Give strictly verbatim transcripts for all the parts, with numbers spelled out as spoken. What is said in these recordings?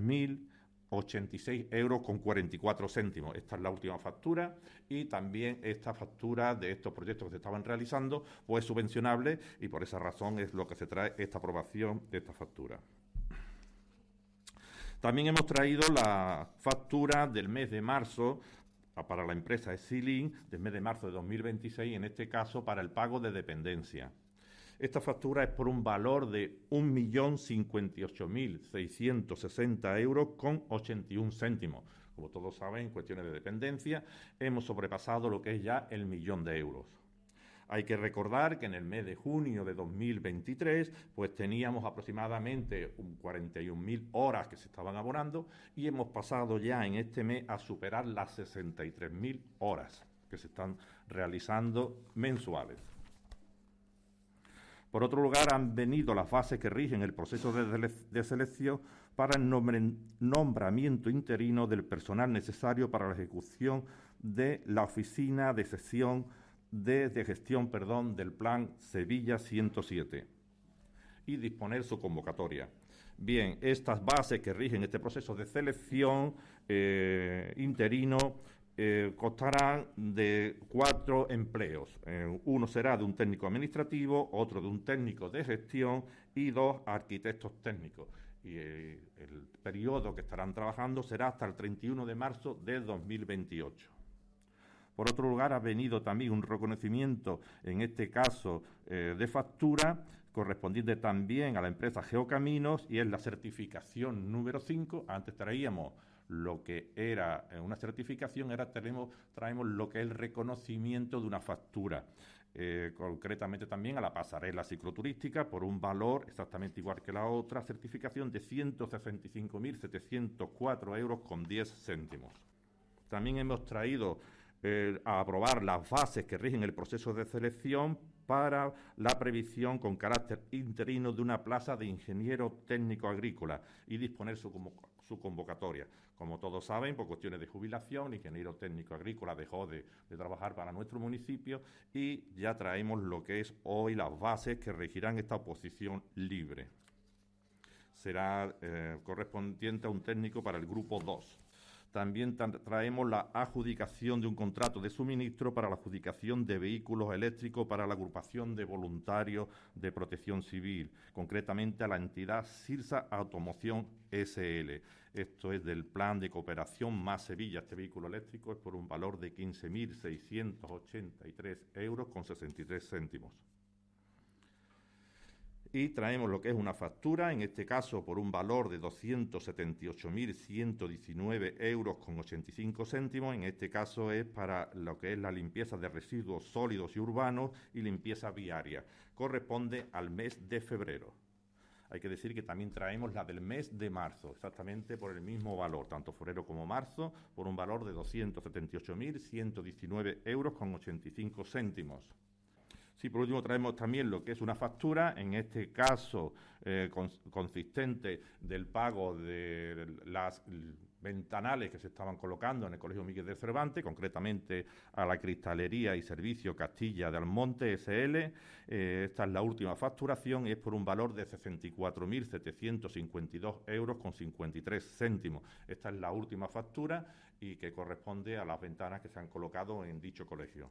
mil ochenta y seis euros con cuarenta y cuatro céntimos. Esta es la última factura y también esta factura de estos proyectos que se estaban realizando pues es subvencionable y por esa razón es lo que se trae esta aprobación de esta factura. También hemos traído la factura del mes de marzo para la empresa Exilin, del mes de marzo de dos mil veintiséis, en este caso para el pago de dependencia. Esta factura es por un valor de un millón cincuenta y ocho mil seiscientos sesenta euros con ochenta y un céntimos. Como todos saben, en cuestiones de dependencia hemos sobrepasado lo que es ya el millón de euros. Hay que recordar que en el mes de junio de dos mil veintitrés pues teníamos aproximadamente un cuarenta y un mil horas que se estaban abonando y hemos pasado ya en este mes a superar las sesenta y tres mil horas que se están realizando mensuales. Por otro lugar, han venido las bases que rigen el proceso de, de selección para el nombre, nombramiento interino del personal necesario para la ejecución de la oficina de sesión de, de gestión perdón, del Plan Sevilla ciento siete y disponer su convocatoria. Bien, estas bases que rigen este proceso de selección eh, interino Eh, constarán de cuatro empleos. Eh, uno será de un técnico administrativo, otro de un técnico de gestión y dos arquitectos técnicos. Y eh, el periodo que estarán trabajando será hasta el treinta y uno de marzo de dos mil veintiocho. Por otro lugar, ha venido también un reconocimiento, en este caso eh, de factura, correspondiente también a la empresa Geocaminos, y es la certificación número cinco. Antes traíamos lo que era una certificación, ahora tenemos, traemos lo que es el reconocimiento de una factura, eh, concretamente también a la pasarela cicloturística, por un valor exactamente igual que la otra certificación de ciento sesenta y cinco mil setecientos cuatro euros con diez céntimos. También hemos traído eh, a aprobar las bases que rigen el proceso de selección para la previsión con carácter interino de una plaza de ingeniero técnico agrícola y disponer su, su convocatoria. Como todos saben, por cuestiones de jubilación, el ingeniero técnico agrícola dejó de, de trabajar para nuestro municipio y ya traemos lo que es hoy las bases que regirán esta oposición libre. Será eh, correspondiente a un técnico para el grupo dos. También traemos la adjudicación de un contrato de suministro para la adjudicación de vehículos eléctricos para la agrupación de voluntarios de protección civil, concretamente a la entidad Sirsa Automoción S L. Esto es del plan de cooperación más Sevilla. Este vehículo eléctrico es por un valor de quince mil seiscientos ochenta y tres euros con sesenta y tres céntimos. Y traemos lo que es una factura, en este caso por un valor de doscientos setenta y ocho mil ciento diecinueve euros con ochenta y cinco céntimos. En este caso es para lo que es la limpieza de residuos sólidos y urbanos y limpieza viaria. Corresponde al mes de febrero. Hay que decir que también traemos la del mes de marzo, exactamente por el mismo valor, tanto febrero como marzo, por un valor de doscientos setenta y ocho mil ciento diecinueve euros con ochenta y cinco céntimos. Sí, por último traemos también lo que es una factura, en este caso eh, cons consistente del pago de las ventanales que se estaban colocando en el Colegio Miguel de Cervantes, concretamente a la Cristalería y Servicio Castilla de Almonte S L. Eh, esta es la última facturación y es por un valor de sesenta y cuatro mil setecientos cincuenta y dos euros con cincuenta y tres céntimos. Esta es la última factura y que corresponde a las ventanas que se han colocado en dicho colegio.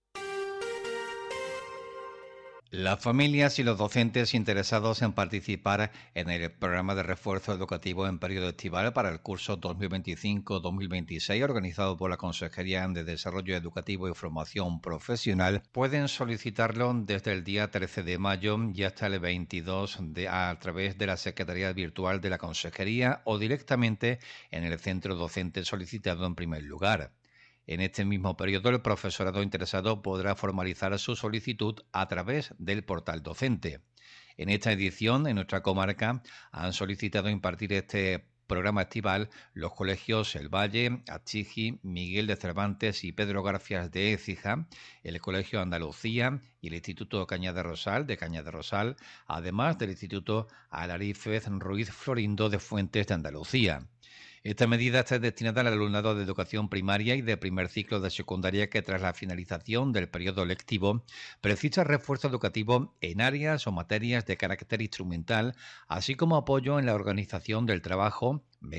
Las familias y los docentes interesados en participar en el programa de refuerzo educativo en periodo estival para el curso dos mil veinticinco dos mil veintiséis, organizado por la Consejería de Desarrollo Educativo y Formación Profesional, pueden solicitarlo desde el día trece de mayo y hasta el veintidós de, a través de la Secretaría Virtual de la Consejería o directamente en el centro docente solicitado en primer lugar. En este mismo periodo, el profesorado interesado podrá formalizar su solicitud a través del portal docente. En esta edición, en nuestra comarca, han solicitado impartir este programa estival los colegios El Valle, Achiji, Miguel de Cervantes y Pedro Garfias de Écija, el Colegio Andalucía y el Instituto Cañada de Rosal de Cañada de Rosal, además del Instituto Alarifez Ruiz Florindo de Fuentes de Andalucía. Esta medida está destinada al alumnado de educación primaria y de primer ciclo de secundaria que tras la finalización del periodo lectivo precisa refuerzo educativo en áreas o materias de carácter instrumental, así como apoyo en la organización del trabajo,